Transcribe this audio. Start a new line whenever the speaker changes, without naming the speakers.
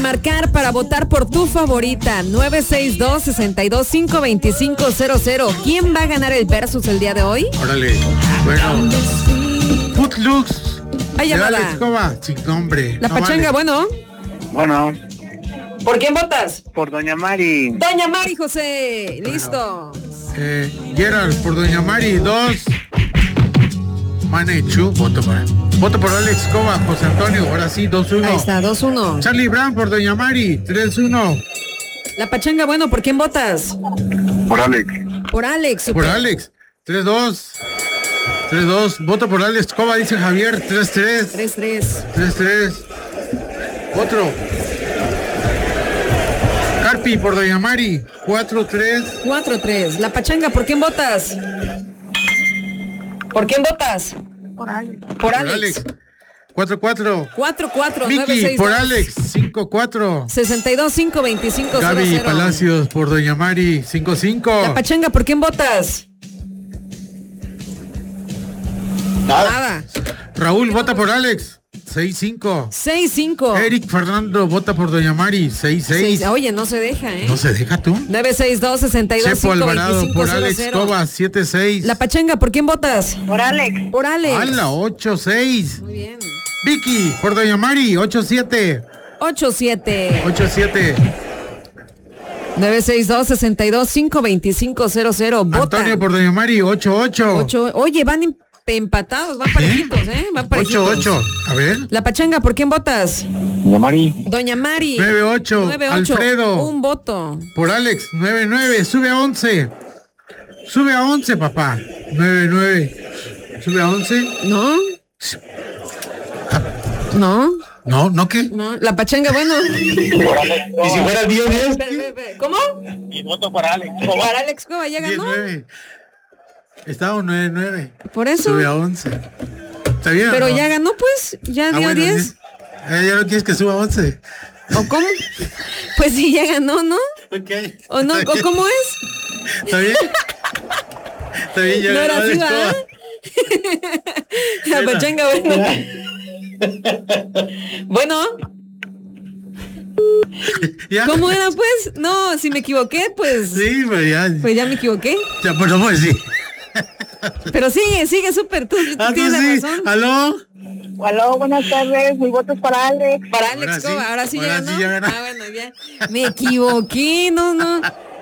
marcar para votar por tu favorita. 962-625-2500. ¿Quién va a ganar el versus el día de hoy?
Órale. Bueno. Footloose.
Hay llamada.
Alex Cova, sin nombre.
La pachanga,
vale.
Bueno. ¿Por quién votas?
Por Doña Mari.
Doña Mari, José. Listo.
Gerald, por Doña Mari, 2. Manechu, voto por Alex Cova, José Antonio, ahora sí, 2-1.
Ahí está, 2-1.
Charlie Brown por Doña Mari, 3-1.
La pachanga, bueno, ¿por quién votas?
Por Alex.
Por Alex.
Por Alex, 3-2. 3-2. Voto por Alex Cova, dice Javier, 3-3. 3-3. Otro. Carpi por Doña Mari, 4-3.
4-3. La pachanga, ¿por quién votas? ¿Por quién votas?
Por Alex.
Por Alex.
4-4.
4-4.
Vicky
962.
por Alex, 5-4.
62-5-2500.
Gaby Palacios por Doña Mari, 5-5.
La pachanga, ¿por quién votas? Nada.
Raúl vota por Alex, 6-5.
6-5.
Eric Fernando vota por Doña Mari, 6-6.
Oye, no se deja, ¿eh?
¿No se deja tú?
962-62-52500.
Chepo Alvarado por Alex Cova, 7-6.
La pachanga, ¿por quién votas?
Por Alex.
Por Alex.
¡Hala! 8-6.
Muy bien.
Vicky por Doña Mari, 8-7.
8-7.
8-7.
962-62-52500. Vota.
Antonio por Doña Mari, 8-8.
Oye, van empatados, van parejitos, Van parejitos.
8-8. A ver.
La pachanga, ¿por quién votas?
Doña Mari.
Doña Mari.
9-8.
9-8.
Alfredo.
Un voto.
Por Alex, 9-9. Sube a 11. Sube a 11, papá. 9-9. Sube a 11.
¿No? ¿No?
No, ¿no qué?
No, la pachanga, bueno.
¿Y si fuera 10?
Espera. ¿Cómo?
Y voto por Alex.
Para Alex Cova ya ganó.
10-9. Estaba 9-9.
Por eso.
Sube a 11. ¿Está bien?
Pero
¿no?
ya ganó, pues. Ya dio
bueno,
10.
¿Ya no quieres que suba a 11?
¿O cómo? Pues sí, ya ganó, ¿no?
Ok.
¿O no? ¿O cómo es?
¿Está bien? Está bien, ya
No
ganó
era así,
Alex
¿verdad?
Cova.
La pachanga, bueno. Bueno.
¿Ya?
¿Cómo era, pues? No, si me equivoqué, pues.
Sí, pero ya.
Pues ya me equivoqué.
Ya, pues no puedes decir.
Pero sigue súper. Tú tienes la
sí.
razón.
¿Aló?
Aló, buenas tardes. Mi voto es para Alex.
Para Alex Cova, ahora sí ya ganó.
Sí ya ganó.
Ah, bueno, ya. Me equivoqué, no.